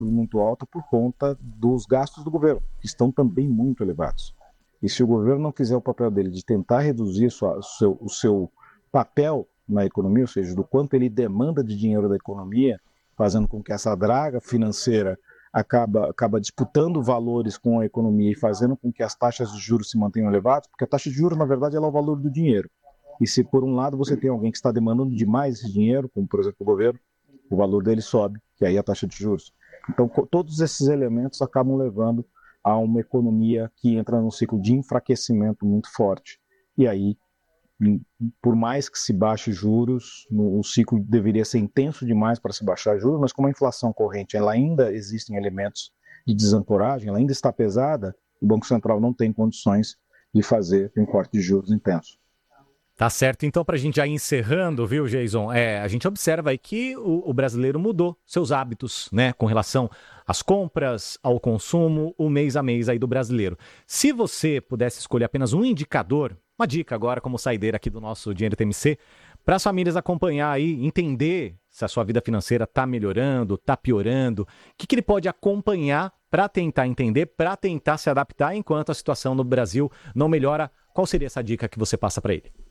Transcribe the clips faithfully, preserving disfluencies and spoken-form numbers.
muito alta por conta dos gastos do governo, que estão também muito elevados. E se o governo não fizer o papel dele de tentar reduzir sua, o, seu, o seu papel na economia, ou seja, do quanto ele demanda de dinheiro da economia, fazendo com que essa draga financeira acaba, acaba disputando valores com a economia e fazendo com que as taxas de juros se mantenham elevadas, porque a taxa de juros, na verdade, ela é o valor do dinheiro. E se, por um lado, você tem alguém que está demandando demais esse dinheiro, como, por exemplo, o governo, o valor dele sobe, que aí é a taxa de juros. Então, todos esses elementos acabam levando a uma economia que entra num ciclo de enfraquecimento muito forte. E aí, por mais que se baixe juros, o ciclo deveria ser intenso demais para se baixar juros, mas como a inflação corrente ela ainda existem elementos de desancoragem, ela ainda está pesada, o Banco Central não tem condições de fazer um corte de juros intenso. Tá certo. Então, para a gente já ir encerrando, viu, Jason? É, a gente observa aí que o, o brasileiro mudou seus hábitos, né, com relação às compras, ao consumo, o mês a mês aí do brasileiro. Se você pudesse escolher apenas um indicador, uma dica agora como saideira aqui do nosso Dinheiro T M C, para as famílias acompanhar aí, entender se a sua vida financeira está melhorando, está piorando, o que, que ele pode acompanhar para tentar entender, para tentar se adaptar enquanto a situação no Brasil não melhora, qual seria essa dica que você passa para ele?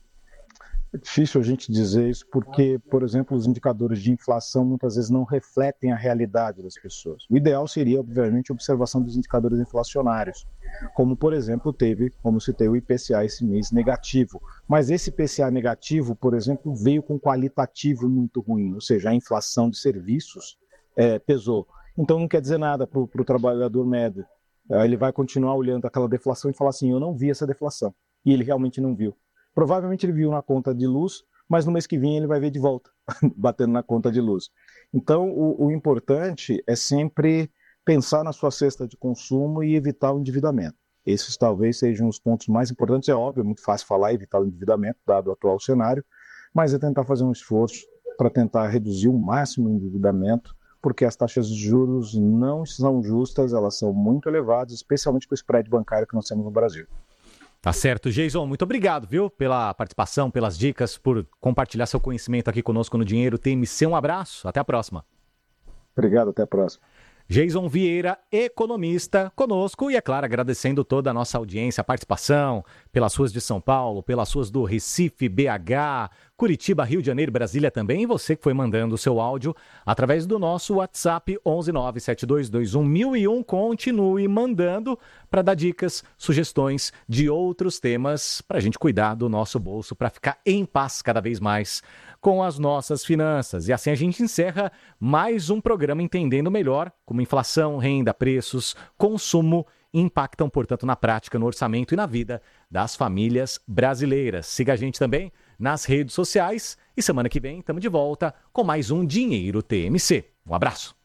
É difícil a gente dizer isso porque, por exemplo, os indicadores de inflação muitas vezes não refletem a realidade das pessoas. O ideal seria, obviamente, a observação dos indicadores inflacionários, como, por exemplo, teve, como citei, o I P C A esse mês negativo. Mas esse I P C A negativo, por exemplo, veio com qualitativo muito ruim, ou seja, a inflação de serviços é, pesou. Então não quer dizer nada para o trabalhador médio. Ele vai continuar olhando aquela deflação e falar assim, eu não vi essa deflação. E ele realmente não viu. Provavelmente ele viu na conta de luz, mas no mês que vem ele vai ver de volta, batendo na conta de luz. Então, o, o importante é sempre pensar na sua cesta de consumo e evitar o endividamento. Esses talvez sejam os pontos mais importantes. É óbvio, é muito fácil falar evitar o endividamento, dado o atual cenário, mas é tentar fazer um esforço para tentar reduzir o máximo o endividamento, porque as taxas de juros não são justas, elas são muito elevadas, especialmente com o spread bancário que nós temos no Brasil. Tá certo, Jason, muito obrigado, viu, pela participação, pelas dicas, por compartilhar seu conhecimento aqui conosco no Dinheiro T M C. Um abraço, até a próxima. Obrigado, até a próxima. Jason Vieira, economista, conosco e, é claro, agradecendo toda a nossa audiência, a participação pelas ruas de São Paulo, pelas ruas do Recife, B H, Curitiba, Rio de Janeiro, Brasília também, e você que foi mandando o seu áudio através do nosso WhatsApp onze nove sete dois dois um mil e um. Continue mandando para dar dicas, sugestões de outros temas para a gente cuidar do nosso bolso, para ficar em paz cada vez mais com as nossas finanças. E assim a gente encerra mais um programa entendendo melhor como inflação, renda, preços, consumo impactam, portanto, na prática, no orçamento e na vida das famílias brasileiras. Siga a gente também nas redes sociais e semana que vem estamos de volta com mais um Dinheiro T M C. Um abraço.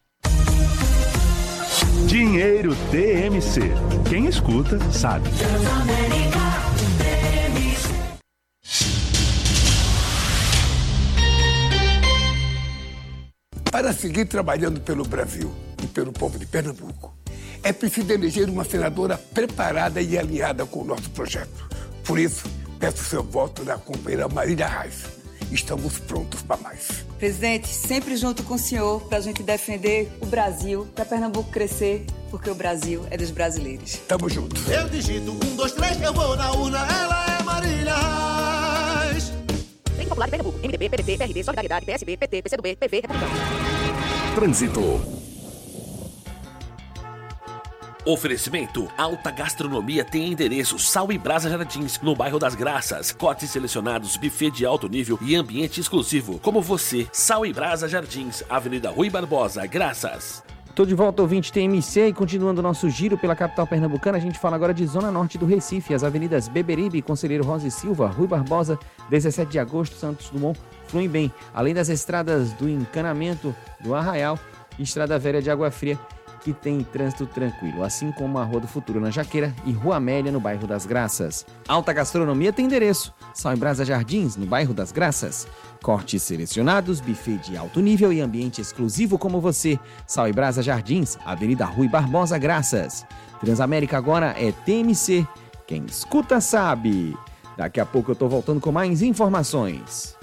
Dinheiro T M C. Quem escuta, sabe. Para seguir trabalhando pelo Brasil e pelo povo de Pernambuco, é preciso eleger uma senadora preparada e alinhada com o nosso projeto. Por isso, peço seu voto na companheira Marília Reis. Estamos prontos para mais. Presidente, sempre junto com o senhor para a gente defender o Brasil, para Pernambuco crescer, porque o Brasil é dos brasileiros. Tamo junto. Eu digito um, dois, três, eu vou na urna, ela é Marília Reis. Frente Popular de Pernambuco, M D B, P D T, P R D, Solidariedade, P S B, P T, P C do B, P V, Republicano. Trânsito. Oferecimento: Alta Gastronomia tem endereço Sal e Brasa Jardins, no bairro das Graças. Cortes selecionados, buffet de alto nível e ambiente exclusivo. Como você, Sal e Brasa Jardins, Avenida Rui Barbosa, Graças. Tô de volta, ouvinte T M C, e continuando o nosso giro pela capital pernambucana, a gente fala agora de Zona Norte do Recife, as avenidas Beberibe, Conselheiro Rosa e Silva, Rui Barbosa, dezessete de agosto, Santos Dumont, fluem bem, além das estradas do Encanamento, do Arraial e Estrada Velha de Água Fria, que tem trânsito tranquilo, assim como a Rua do Futuro na Jaqueira e Rua Amélia no bairro das Graças. Alta Gastronomia tem endereço, Sal e Brasa Jardins, no bairro das Graças. Cortes selecionados, buffet de alto nível e ambiente exclusivo como você. Sal e Brasa Jardins, Avenida Rui Barbosa, Graças. Transamérica agora é T M C. Quem escuta sabe. Daqui a pouco eu tô voltando com mais informações.